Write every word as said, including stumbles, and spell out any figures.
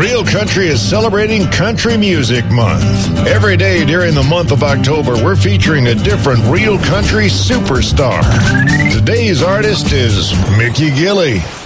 Real Country is celebrating Country Music Month. Every day during the month of October, we're featuring a different Real Country superstar. Today's artist is Mickey Gilley.